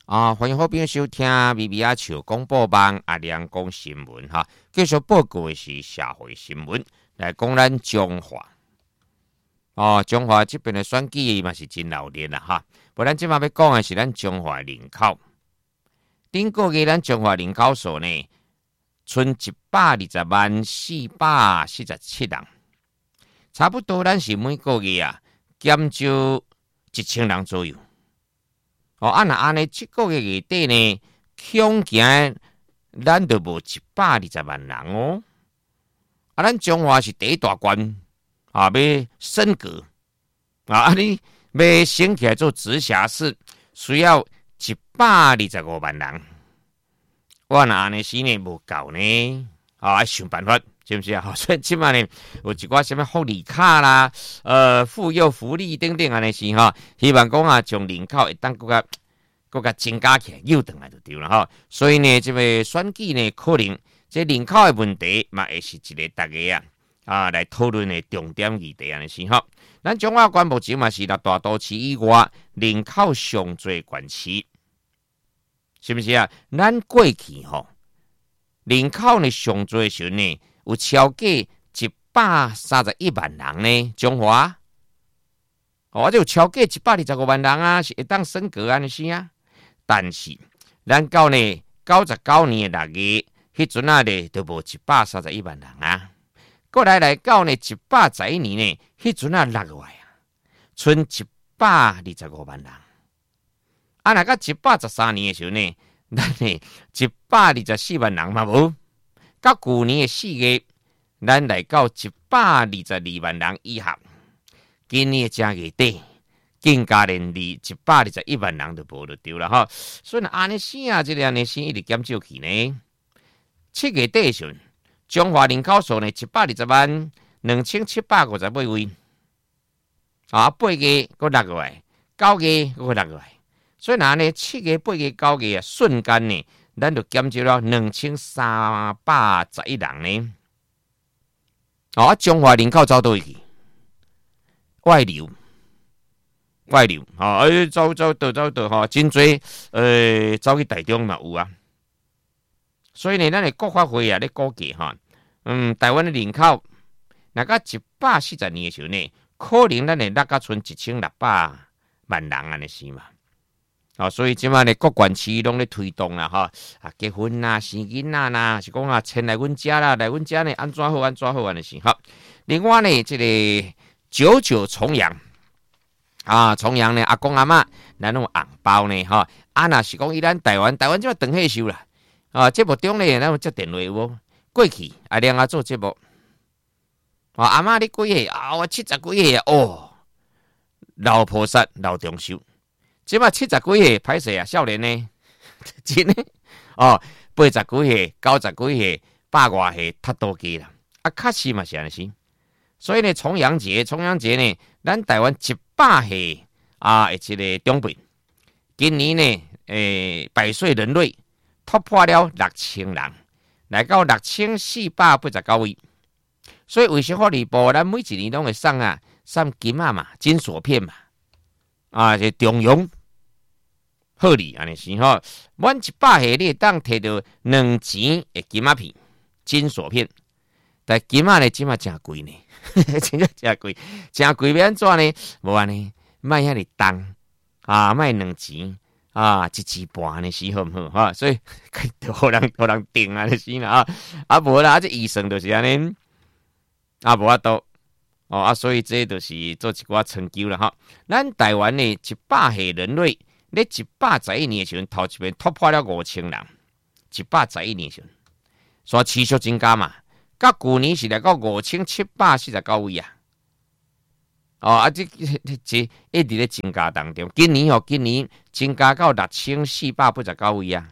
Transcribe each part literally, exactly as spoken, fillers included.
啊，欢迎好朋友收听咪咪啊笑广播网阿亮讲新闻哈。继续报告的是社会新闻，来讲咱中华。哦，中华这边的选举嘛是真闹热啦哈。不然今嘛要讲的是咱中华人口。顶个月咱中华人口数呢，剩一百二十万四百四十七人，差不多咱是每个月啊减少一千人左右。哦，按那安尼，这个月月底呢，恐惊咱都无一百二十万人哦。啊，咱中华是第一大关啊，要升格啊，啊你要升起来做直辖市，需要一百二十五万人。我那安尼时呢无够呢，啊，想办法。是不是啊？所以即嘛呢，有一寡什么福利卡啦、呃，妇幼福利等等安尼是哈，希望讲啊，将人口会当更加更加增加起来，又等来就对了哈。所以呢，这个选举呢，可能这人口的问题嘛，会是一个大家啊啊来讨论的重点议题安尼是哈。咱中华县目前嘛是六大都市以外人口上最县市，是不是啊？咱过去吼人口呢上最的时候呢？有超过一百三十一万人呢，中华，哦，就有超过一百二十五万人啊，是会当升格安尼是啊。但是，咱到呢九十九年的六月，迄阵啊咧都无一百三十一万人啊。过来来到呢一百十一年呢，迄阵啊六月啊，剩一百二十五万人。啊，那个一百十三年的时候呢，咱呢一百二十四万人嘛无。到去年的四月，咱来到一百二十二万人以下。今年的正月底，更加连二一百二十一万人都无就对了哈。所以安尼生啊，这个安尼生一直减少去呢。七月底的时候，中华人口数呢一百二十万两千七百五十八位。啊，八月个六个位，九月个六个位。所以安尼七月、八月、九月啊，瞬间呢。咱就减少了两千三百十一人呢。哦，中华人口走倒去，外流，外流，哦，哎，走走倒走倒，吼，真多，呃，走去台中嘛有啊。所以呢，咱的国发会啊，咧估计哈，嗯，台湾的人口，那个一百四十年的时候呢，可能咱会落到剩一千六百万人安尼是嘛。啊，所以即摆呢，各县市拢咧推动啦，哈啊，结婚啦、生囡仔啦，是讲啊，迁来阮家啦，来阮家呢，安怎好，安怎好安尼是哈。另外呢，这个九九重阳啊，重阳呢，阿公阿嬷咱弄红包呢，哈，啊那是讲伊咱台湾，台湾即摆长岁数啦，啊，节目中呢，咱有接电话有无？过去阿亮啊做节目，啊阿嬷你几岁啊？我七十几岁啊，哦，老菩萨老长寿。即摆七十几岁，歹势啊，少年呢，真的哦，八十几岁、九十几岁、百外岁，太多机啦。啊，确实嘛是安尼是。所以呢，重阳节，重阳节呢，咱台湾一百岁啊，一个长辈，今年呢，诶，百岁人类突破了六千人，来到六千四百八十九位。所以卫生福利部，咱每一年拢会送啊，送金啊嘛，金锁片嘛，啊，这中庸。好哩，安尼是吼，满一百岁你会当摕到两钱的金仔片、金锁片，但金仔呢，金仔真贵呢，真正真贵，真贵要安怎呢？无安尼，卖遐尼重啊，卖两钱啊，一钱半呢是好唔好哈？所以互人互人定啊，就是啦啊，啊无啦，这医生就是安尼，啊无法度哦啊，所以这就是做一寡成就了哈。咱台湾呢，一百岁人类。咧一百十一年的时候，头一遍突破了五千人，一百十一年的时候，所以持续增加嘛。到去年是来到五千七百四十九位啊。哦啊，这这一直咧增加当中。今年哦，今年增加到六千四百八十九位啊。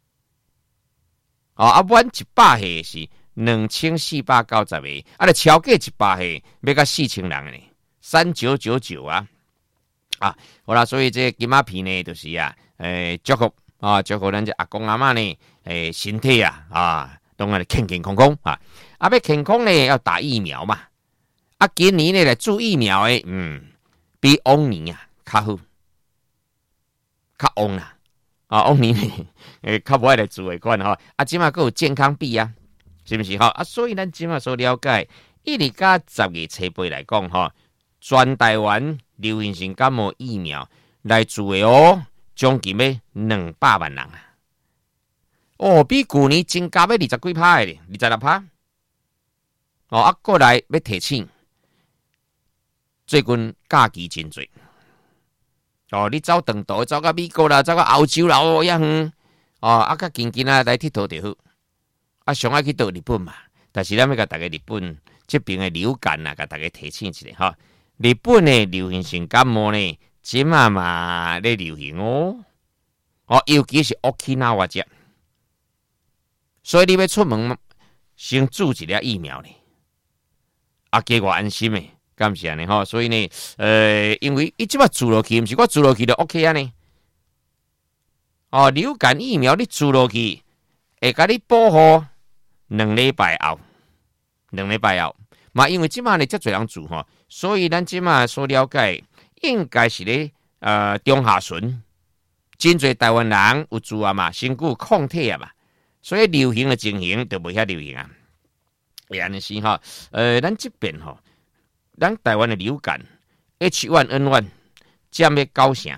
哦啊，满一百岁是两千四百九十个，啊，咧超过一百岁要到四千人呢，三九九九啊。啊，好啦，所以这金仔片呢，就是啊，诶、呃，祝福啊，祝福咱这阿公阿嬷呢，诶、呃，身体啊，啊，当然健健康康啊，啊，要健康呢，要打疫苗嘛，啊，今年呢来注疫苗诶，嗯，比往年啊较好，较旺啦， 啊，往年诶较无爱来做诶款吼，啊，即马佫有健康币啊，是毋是吼？啊，所以咱即马所了解，一二加十月初八来讲吼，全台湾流行性感冒疫苗来做诶哦，将近要两百万人啊！哦，比去年增加要二十几趴诶，二十六趴。哦，啊，过来要提醒，最近假期真多。哦，你走长途，走到美国啦，走到欧洲啦，哦，遐远，哦，啊，较近近啊来佚佗就好。啊，上爱去到日本嘛，但是咱要甲大家日本这边的流感啊，甲大家提醒一下哈。日本的流行性感冒呢，即嘛嘛咧流行哦，哦，尤其是 Okinawa 只，所以你要出门先注一粒疫苗呢，啊，加我安心诶。感谢你吼，所以呢，呃，因为伊即摆注落去，毋是我注落去就 OK 啊呢。哦，流感疫苗你注落去，会甲你保护两礼拜后，两礼拜后，嘛因为即摆呢，遮侪人注吼，所以咱即摆所了解，应该是咧呃中下旬，真侪台湾人有注啊嘛，身躯抗体啊嘛，所以流行的情形就袂遐流行啊。会安尼是吼，呃，咱即边吼。咱台湾的流感 H 一 N 一 占了九成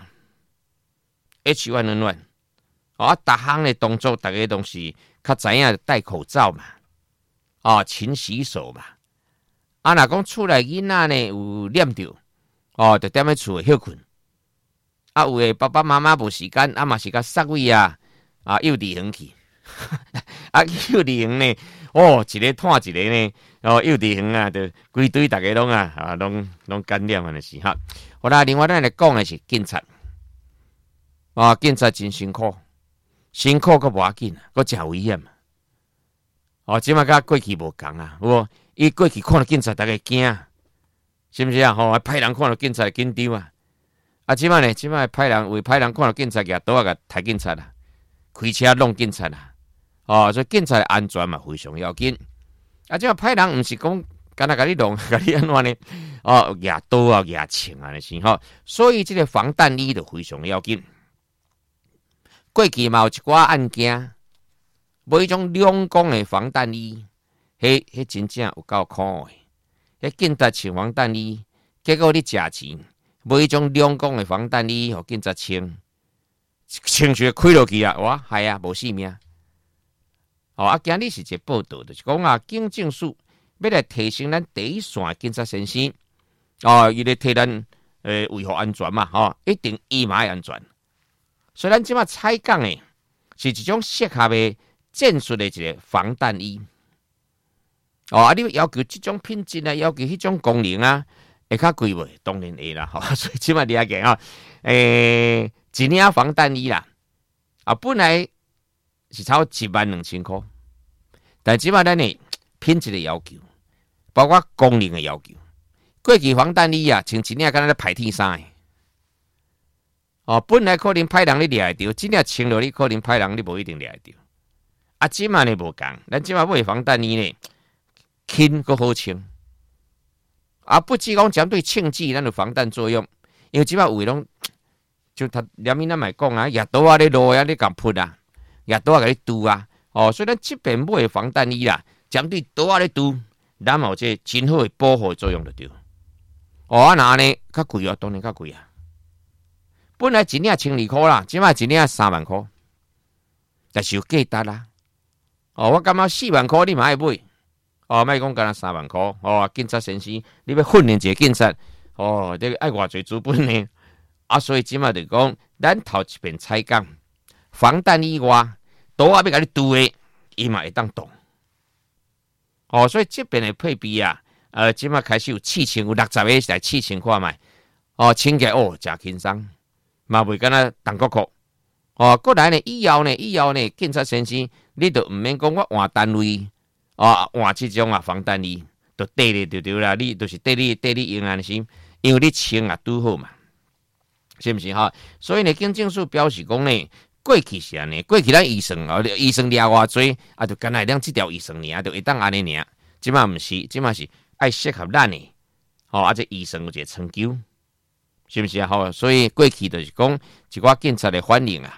，H 一 N 一，哦，逐项的动作，大家都是较知影戴口罩嘛，哦，勤洗手嘛。啊，若讲厝内囡仔呢有念着，哦，就踮咧厝诶休困。啊，有诶爸爸妈妈无时间，啊嘛是甲塞位啊，啊幼稚园去，啊幼稚园呢，哦，一个拖一个呢。哦，幼稚园啊，就规堆大家拢啊，啊，拢拢感染安尼是哈。好啦，另外咱来讲的是警察，啊，警察真辛苦，辛苦个无要紧，个真危险。哦，即马甲过去无共啊，有无？伊过去看到警察，大家惊，是毋是啊？吼，派人看到警察紧张啊。啊，即马呢，即马派人为派人看到警察，举刀啊，甲抬警察啦，开车弄警察啦。哦，所以警察的安全嘛非常要紧。啊，即个歹人毋是讲干那甲你弄，甲你安怎呢？哦，举刀啊，举枪啊，是吼。所以这个防弹衣就非常要紧。过去嘛有一寡案件，买迄种两公的防弹衣，迄迄真正有够苦的。迄警察穿防弹衣，结果你食钱买迄种两公的防弹衣，互警察穿，穿出开落去啊，哇，害啊，无性命。哦，啊，今日是一个报道，就是讲啊，警政署要来提升咱第一线的警察先生，哦，伊咧替咱诶维护安全嘛，吼、哦，一定伊嘛安全。所以咱即马采讲诶，是一种适合的战术的一个防弹衣。哦，啊，你要求这种品质啊，要求迄种功能啊，会较贵袂？当然会啦，吼、哦，所以即马了解吼，诶，一领防弹衣啦，啊，本来。是超一万两千块，但即马咱呢品质的要求，包括功能的要求，过去防弹衣啊，穿一领敢若咧排天衫的，哦，本来可能歹人你掠会着，真正穿落你可能歹人你无一定掠会着。啊，即马呢无共，咱即马买防弹衣呢，轻搁好穿，啊，不只讲针对庆忌，咱有防弹作用，因为即马有诶拢，就他连面咱咪讲啊，夜刀啊咧落啊咧共扑啊。也刀啊，甲你拄啊！哦，所以咱这边买防弹衣啦，针对刀啊咧拄，咱有这真好的保护作用就对。哦，啊那呢，较贵哦，当然较贵啊。本来一领千二块啦，即摆一领三万块，但是有价值啦。哦，我感觉四万块你嘛爱买。哦，莫讲干那三万块。哦，警察先生，你要训练一个警察，哦，这个爱偌济资本呢？啊，所以即摆就讲，咱头一遍采讲。防弹衣外，刀啊要甲你拄诶，伊嘛会当动。哦，所以这边的配比啊，呃，即马开始有试穿，有六十个来试穿看卖。哦，穿起来哦，真轻松，嘛袂敢若重国裤。哦，过来呢，以后呢，以后呢，警察先生，你就毋免讲我换单位，哦，换即种啊防弹衣，就缀咧就对啦。你就是缀你缀你用安心，因为你穿啊拄好嘛，是毋是哈？所以呢，警政署表示讲呢。过去是安尼，过去咱医生哦，医生掠偌济，啊，就干来两即条医生尔，就会当安尼尔。即马毋是，即马是爱适合咱的，吼、哦，啊，这医生有一个成就，是毋是啊？吼，所以过去就是讲一寡警察的反应啊，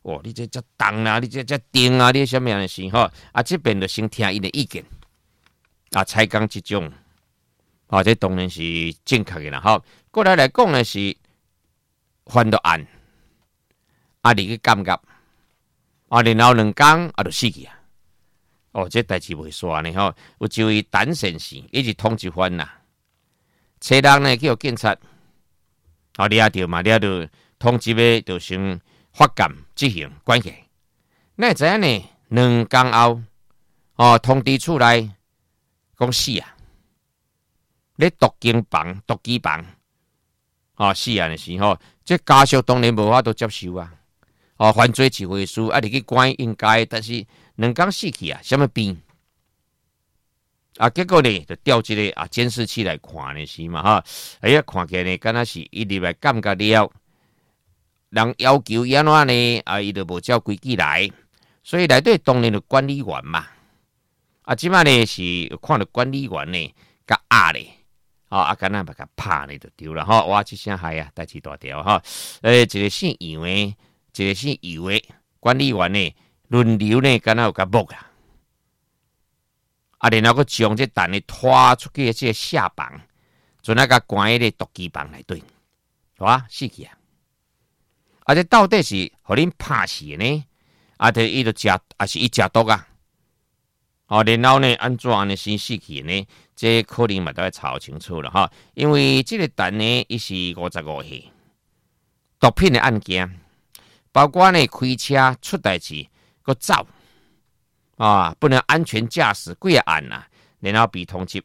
哦，你这遮重啊，你这遮重啊，你什么样的事吼？啊，这边就先听伊的意见，啊，采讲这种，啊，这当然是正确的啦。吼，过来来讲的是犯到案，啊，你去感觉，啊，然后两工啊就死去啊。哦，这代志袂煞呢吼，有一位陈先生，伊是通缉犯啦，车人呢去互警察，啊，抓着嘛，抓着通缉的，就先发监执行关起。那会知影呢？两工后，哦，通知厝内讲死啊，咧毒经房、毒机房，哦，死啊的时候，这家属当然无法度接受啊。哦，犯罪一回事，啊，你去关应该，但是两工死去啊，什么病？啊，结果呢，就调这个啊监视器来看的是嘛哈，哎呀，看起来呢，敢若是伊入来感觉了，人要求安怎呢？啊，伊就无照规矩来，所以内底当然就管理员嘛。啊，即摆呢是看到管理员呢，甲压咧，啊啊，敢若把甲拍呢就对了哈。哇，这声害啊，代志大条哈。诶，一个姓杨的，一个姓尤的管理员呢，轮流呢，敢若有甲摸啊。啊，然后佮将这蛋呢拖出去这下房，就那个关喺个毒鸡房内底，哇，死去啊！啊，这到底是互恁拍死呢？啊，这伊就食，啊是伊食毒啊？哦，然后呢，安怎安尼先死去呢？这可能嘛都要查清楚了哈。因为这个蛋呢，伊是五十五岁，毒品的案件，包括呢开车出代志，佮走。啊，不能安全驾驶，几个案啊，然后被通缉，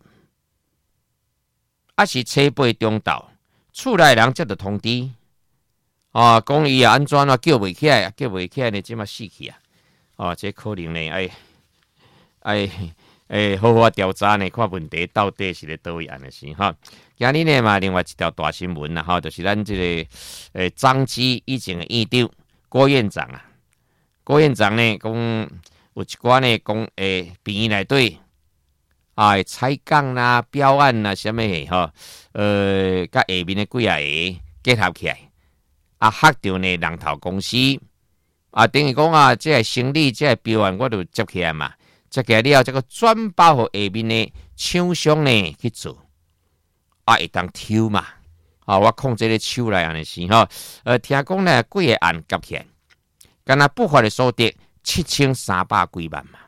啊是车背中道，厝内人接到通知，啊，讲伊啊安怎啊叫袂起来，叫袂起来呢，即马死去啊，哦，这可能呢，哎哎哎，好好调查呢，看问题到底是咧倒位安尼是哈。今日呢嘛，另外一条大新闻啦，哈，就是咱这个诶张基以前的院长郭院长啊，郭院长呢讲。有一寡呢讲诶，病院内底啊，采杠啦、标案啦，什么诶吼，呃，甲下面的几啊个结合起来，啊，吓到呢人头公司，啊，等于讲啊，这个生理、这个标案我都接起来嘛，接起来了，这个转包互下面的厂商呢去做，啊，会当抽嘛，啊，我控制咧手来安尼是吼，呃，听讲呢几个案夹起来，敢若不法的所得。七千三百几万嘛，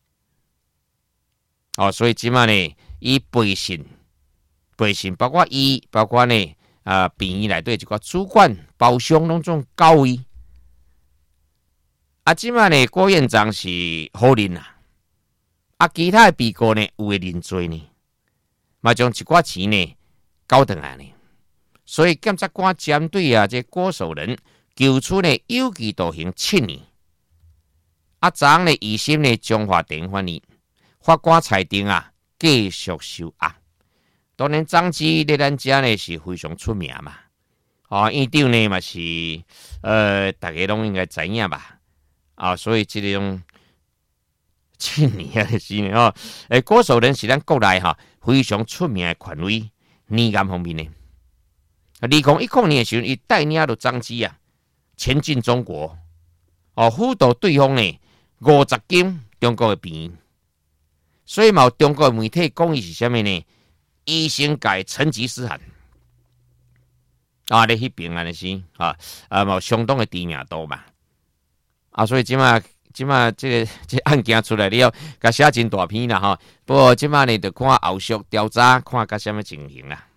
哦，所以即马呢，伊背信背信，包括伊，包括呢，啊，病院内底一个主管、包厢拢总交易。啊，即马呢，郭院长是好认啦，啊，其他的被告呢，有诶认罪呢，嘛将一寡钱呢交转来呢，所以检察官针对啊，这郭守仁求处呢有期徒刑七年。啊，昨呢，二审呢，中华电法院法官裁定啊，继续收押。当然，张基咧咱遮呢是非常出名嘛，哦，院长呢嘛是，呃，大家拢应该知影吧，啊，所以这种七年啊是呢哦，诶，郭守仁是咱国内哈非常出名的权威，年鉴方面呢，二零一九年的时候，伊带领着张基啊前进中国，哦，辅导对方呢。五十间中国的病院，所以嘛，中国的媒体讲伊是啥物呢？医生界成吉思汗啊，咧迄边安尼是啊，啊，嘛相当的知名度嘛。啊，所以即马即马这个这个案件出来了，甲写真大篇啦哈。不过即马呢，就看后续调查，看甲什么情形啦。